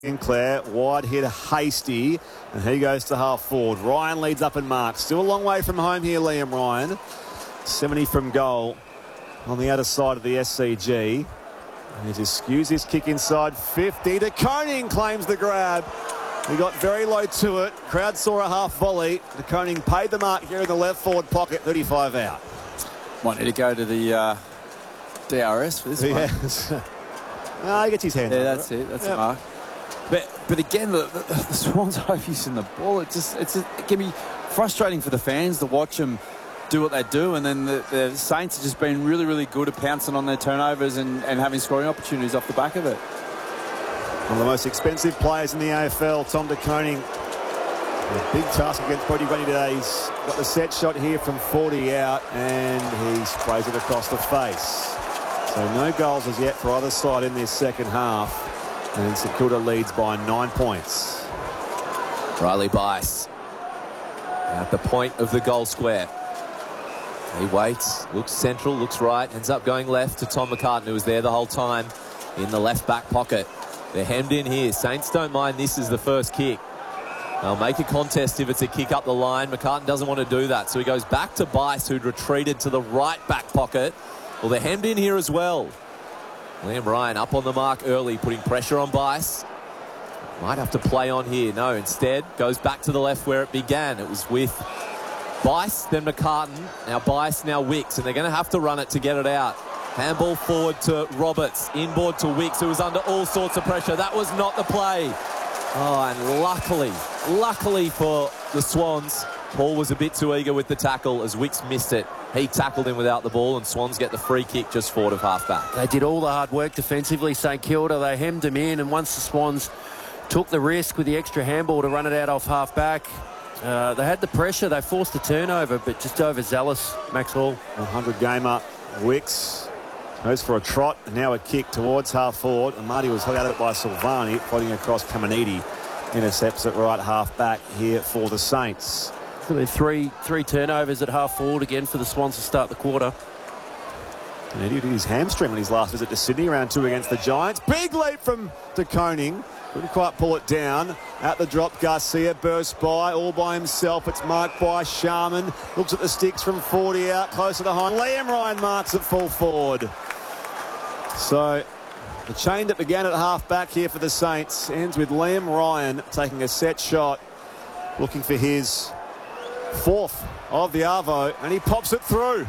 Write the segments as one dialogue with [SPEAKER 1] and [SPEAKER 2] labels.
[SPEAKER 1] Sinclair, wide hit Hasty, and he goes to half forward. Ryan leads up and marks. Still a long way from home here, Liam Ryan. 70 from goal on the other side of the SCG. And he just skews his kick inside 50. De Koning claims the grab. He got very low to it. Crowd saw a half volley. De Koning paid the mark here in the left forward pocket. 35 out.
[SPEAKER 2] Might need to go to the DRS for this one.
[SPEAKER 1] Yes. No, he gets his hand.
[SPEAKER 2] Yeah, that's it. That's the mark. But again, the Swans are using the ball. It can be frustrating for the fans to watch them do what they do, and then the Saints have just been really, really good at pouncing on their turnovers and having scoring opportunities off the back of it.
[SPEAKER 1] One of the most expensive players in the AFL, Tom De Koning. A big task against Brodie Grundy today. He's got the set shot here from 40 out, and he sprays it across the face. So no goals as yet for either side in this second half. And St Kilda leads by 9 points.
[SPEAKER 3] Riley Bice at the point of the goal square. He waits, looks central, looks right, ends up going left to Tom McCartan, who was there the whole time in the left back pocket. They're hemmed in here. Saints don't mind this is the first kick. They'll make a contest if it's a kick up the line. McCartan doesn't want to do that, so he goes back to Bice, who'd retreated to the right back pocket. Well, they're hemmed in here as well. Liam Ryan up on the mark early, putting pressure on Bice. Might have to play on here. No, instead goes back to the left where it began. It was with Bice, then McCartan. Now Bice, now Wicks, and they're going to have to run it to get it out. Handball forward to Roberts, inboard to Wicks, who was under all sorts of pressure. That was not the play. Oh, and luckily for the Swans, Paul was a bit too eager with the tackle as Wicks missed it. He tackled him without the ball, and Swans get the free kick just forward of half-back.
[SPEAKER 4] They did all the hard work defensively, St Kilda. They hemmed him in, and once the Swans took the risk with the extra handball to run it out off half-back, they had the pressure. They forced the turnover, but just overzealous, Max Hall.
[SPEAKER 1] 100 gamer. Wicks goes for a trot, and now a kick towards half-forward. And Marty was held out of it by Silvani, fighting across Caminiti. Intercepts at right half-back here for the Saints.
[SPEAKER 4] Three turnovers at half forward again for the Swans to start the quarter.
[SPEAKER 1] And he did his hamstring on his last visit to Sydney, round 2 against the Giants. Big leap from De Koning. Couldn't quite pull it down. At the drop, Garcia bursts by, all by himself. It's marked by Sharman. Looks at the sticks from 40 out, closer to home. Liam Ryan marks at full forward. So the chain that began at half back here for the Saints ends with Liam Ryan taking a set shot, looking for his 4th of the Arvo, and he pops it through.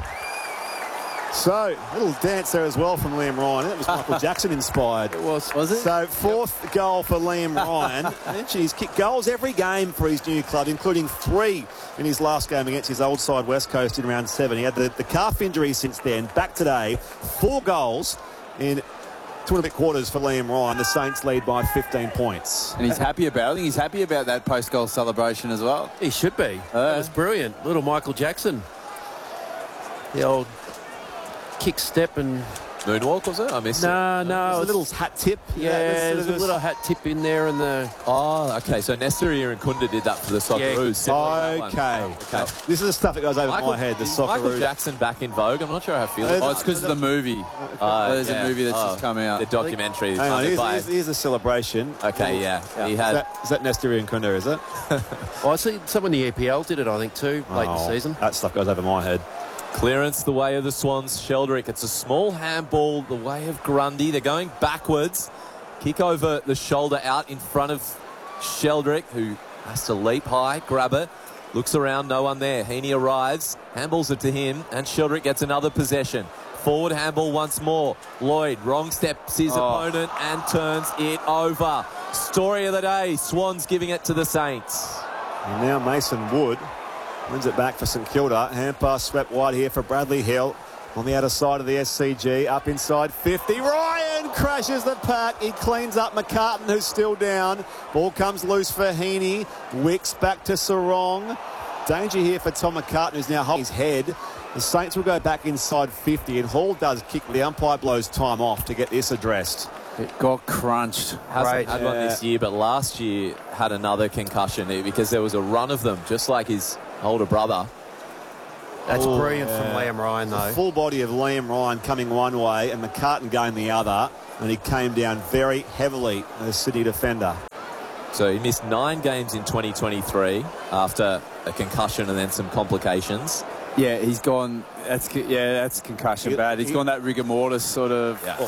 [SPEAKER 1] So, a little dance there as well from Liam Ryan. It was Michael Jackson inspired.
[SPEAKER 4] It was it?
[SPEAKER 1] So, 4th goal for Liam Ryan. And he's kicked goals every game for his new club, including 3 in his last game against his old side West Coast in round 7. He had the calf injury since then. Back today, 4 goals in 2 and a bit quarters for Liam Ryan. The Saints lead by 15 points.
[SPEAKER 2] And he's happy about it. I think he's happy about that post-goal celebration as well.
[SPEAKER 4] He should be. That was brilliant. Little Michael Jackson. The old kick step and...
[SPEAKER 3] Moonwalk, was it? I missed it.
[SPEAKER 4] No.
[SPEAKER 1] A little hat tip.
[SPEAKER 4] Yeah, there's a little hat tip in there and the...
[SPEAKER 3] Oh, okay. So Nesteri and Kunda did that for the Socceroos.
[SPEAKER 1] Okay. This is the stuff that goes over my head, the Socceroos.
[SPEAKER 3] Michael Jackson back in vogue. I'm not sure how I feel.
[SPEAKER 2] Oh, it's because of the movie. There's a movie that's just come out.
[SPEAKER 3] The documentary.
[SPEAKER 1] Hang on, here's a celebration.
[SPEAKER 3] Okay, yeah. He had...
[SPEAKER 1] Is that Nesteri and Kunda, is it?
[SPEAKER 4] I see someone in the EPL did it, I think, too, late in the season.
[SPEAKER 1] That stuff goes over my head.
[SPEAKER 3] Clearance the way of the Swans. Sheldrick. It's a small handball the way of Grundy. They're going backwards. Kick over the shoulder out in front of Sheldrick, who has to leap high, grab it. Looks around, no one there. Heaney arrives, handballs it to him, and Sheldrick gets another possession. Forward handball once more. Lloyd, wrong steps his opponent and turns it over. Story of the day, Swans giving it to the Saints.
[SPEAKER 1] And now Mason Wood wins it back for St Kilda. Hand pass swept wide here for Bradley Hill. On the outer side of the SCG, up inside 50. Ryan crashes the pack. He cleans up McCartan, who's still down. Ball comes loose for Heaney. Wicks back to Sarong. Danger here for Tom McCartan, who's now holding his head. The Saints will go back inside 50, and Hall does kick. The umpire blows time off to get this addressed.
[SPEAKER 2] It got crunched.
[SPEAKER 3] Hasn't had one this year, but last year had another concussion because there was a run of them, just like his older brother.
[SPEAKER 4] That's brilliant from Liam Ryan, though.
[SPEAKER 1] The full body of Liam Ryan coming one way and McCartan going the other, and he came down very heavily, the Sydney defender.
[SPEAKER 3] So he missed 9 games in 2023 after a concussion and then some complications.
[SPEAKER 2] Yeah, he's gone. That's concussion bad. He's gone that rigor mortis sort of.
[SPEAKER 3] Yeah.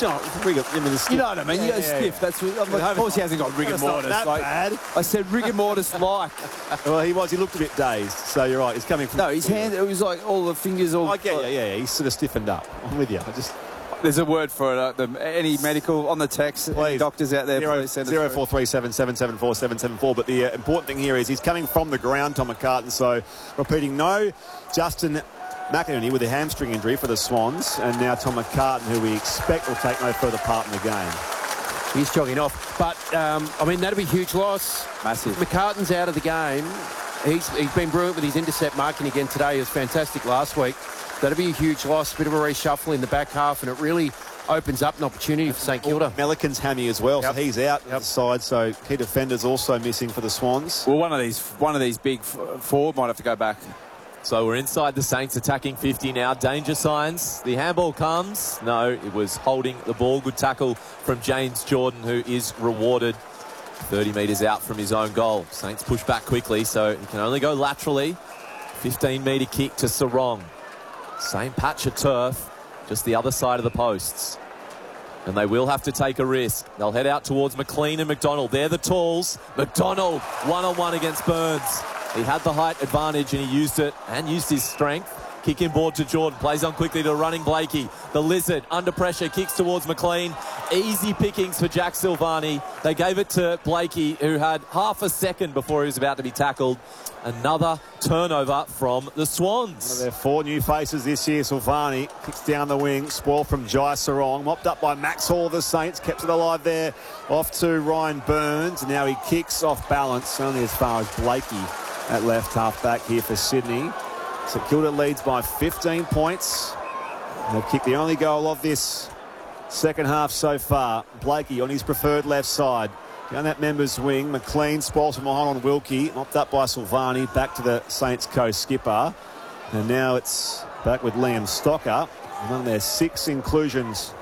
[SPEAKER 2] You know what I mean? Stiff. That's what, of course he hasn't got rigor mortis.
[SPEAKER 1] That bad.
[SPEAKER 2] I said rigor mortis like.
[SPEAKER 1] Well, he looked a bit dazed, so you're right. He's coming from...
[SPEAKER 2] No, his hand, it was like all the fingers all...
[SPEAKER 1] I get you, yeah. He's sort of stiffened up. I'm with you.
[SPEAKER 2] There's a word for it. Any medical on the text, any doctors out there, please send us
[SPEAKER 1] 0437 774 774. But the important thing here is he's coming from the ground, Tom McCartan. So, repeating, no Justin McInerney with a hamstring injury for the Swans. And now Tom McCartan, who we expect will take no further part in the game.
[SPEAKER 4] He's jogging off. But, that'll be a huge loss.
[SPEAKER 2] Massive.
[SPEAKER 4] McCartan's out of the game. He's been brilliant with his intercept marking again today. He was fantastic last week. That'll be a huge loss, bit of a reshuffle in the back half, and it really opens up an opportunity for St Kilda.
[SPEAKER 1] Melican's hammy as well, so he's out the side. So key defenders also missing for the Swans.
[SPEAKER 2] Well, one of these big forward might have to go back.
[SPEAKER 3] So we're inside the Saints attacking 50 now. Danger signs. The handball comes. No, it was holding the ball. Good tackle from James Jordan, who is rewarded 30 metres out from his own goal. Saints push back quickly, so he can only go laterally. 15-metre kick to Sarong. Same patch of turf, just the other side of the posts. And they will have to take a risk. They'll head out towards McLean and McDonald. They're the talls. McDonald, one-on-one against Burns. He had the height advantage and he used it and used his strength. Kick inboard to Jordan. Plays on quickly to running Blakey. The Lizard, under pressure, kicks towards McLean. Easy pickings for Jack Silvani. They gave it to Blakey, who had half a second before he was about to be tackled. Another turnover from the Swans.
[SPEAKER 1] One of their 4 new faces this year, Silvani. Kicks down the wing. Spoil from Jai Sarong. Mopped up by Max Hall of the Saints. Kept it alive there. Off to Ryan Burns. And now he kicks off balance. Only as far as Blakey at left half back here for Sydney. St Kilda leads by 15 points. They've kicked the only goal of this second half so far. Blakey on his preferred left side. Down that members wing. McLean spoils from behind on Wilkie. Mopped up by Silvani. Back to the Saints co-skipper. And now it's back with Liam Stocker. Among their 6 inclusions.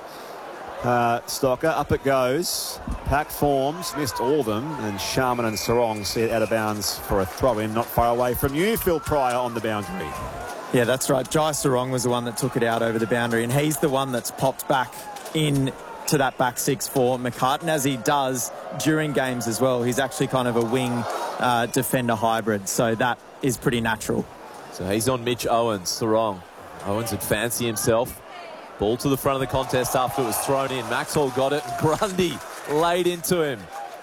[SPEAKER 1] Stocker, up it goes. Pack forms, missed all of them. And Sharman and Sarong set out of bounds for a throw-in. Not far away from you, Phil Pryor on the boundary.
[SPEAKER 5] Yeah, that's right. Jai Sarong was the one that took it out over the boundary, and he's the one that's popped back in to that back 6 for McCartan, as he does during games as well. He's actually kind of a wing defender hybrid, so that is pretty natural.
[SPEAKER 3] So he's on Mitch Owens, Sarong. Owens would fancy himself. Ball to the front of the contest after it was thrown in. Maxwell got it. Grundy laid into him.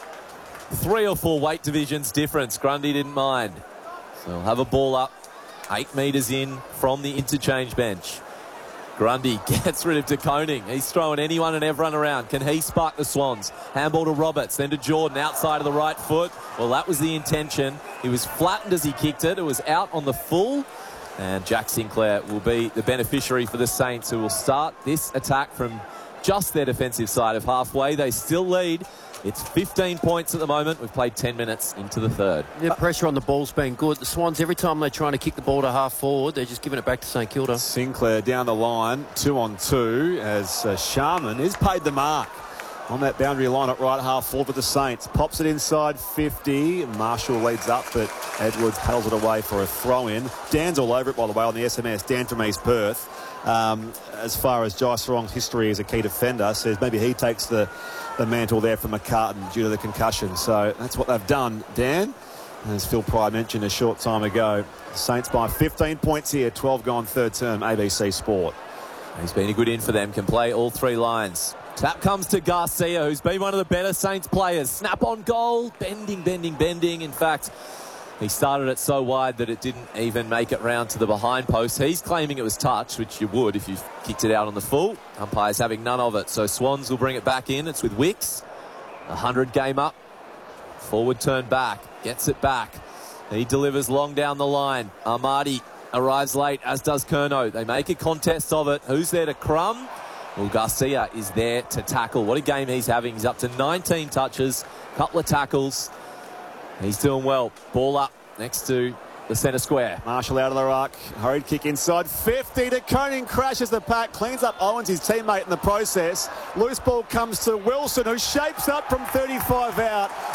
[SPEAKER 3] 3 or 4 weight divisions difference. Grundy didn't mind. So he'll have a ball up. 8 metres in from the interchange bench. Grundy gets rid of De Koning. He's throwing anyone and everyone around. Can he spark the Swans? Handball to Roberts, then to Jordan outside of the right foot. Well, that was the intention. He was flattened as he kicked it. It was out on the full. And Jack Sinclair will be the beneficiary for the Saints, who will start this attack from just their defensive side of halfway. They still lead. It's 15 points at the moment. We've played 10 minutes into the third.
[SPEAKER 4] The pressure on the ball's been good. The Swans, every time they're trying to kick the ball to half forward, they're just giving it back to St Kilda.
[SPEAKER 1] Sinclair down the line, 2-on-2, as Sharman has paid the mark on that boundary line at right half forward for the Saints. Pops it inside 50. Marshall leads up, but Edwards paddles it away for a throw-in. Dan's all over it, by the way, on the SMS. Dan from East Perth. As far as Jai Sarong's history as a key defender, says maybe he takes the mantle there for McCartan due to the concussion. So that's what they've done, Dan. As Phil Pryor mentioned a short time ago, Saints by 15 points here, 12 gone third term, ABC Sport.
[SPEAKER 3] He's been a good in for them, can play all 3 lines. Tap comes to Garcia, who's been one of the better Saints players. Snap on goal, bending. In fact, he started it so wide that it didn't even make it round to the behind post. He's claiming it was touch, which you would if you kicked it out on the full. Umpire's having none of it. So Swans will bring it back in. It's with Wicks. 100 game up. Forward turn back. Gets it back. He delivers long down the line. Armadi arrives late, as does Curnow. They make a contest of it. Who's there to crumb? Well, Garcia is there to tackle. What a game he's having. He's up to 19 touches, couple of tackles. He's doing well. Ball up next to the centre square.
[SPEAKER 1] Marshall out of the ruck. Hurried kick inside 50 to Koning, crashes the pack, cleans up Owens, his teammate, in the process. Loose ball comes to Wilson, who shapes up from 35 out